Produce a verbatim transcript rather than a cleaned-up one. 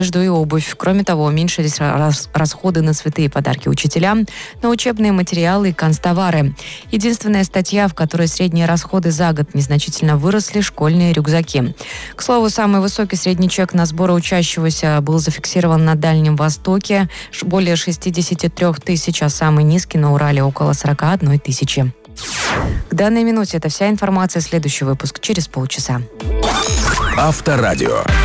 одежду и обувь. Кроме того, уменьшились рас- расходы на цветы и подарки учителям, на учебные материалы и канцтовары. Единственная статья, в которой средние расходы за год незначительно выросли – школьные рюкзаки. К слову, самый высокий средний чек на сборы учащегося был зафиксирован на Дальнем Востоке – более шестьдесят три тысячи, а самый низкий на Урале – около сорок одна тысяча. К данной минуте это вся информация. Следующий выпуск через полчаса. Авторадио.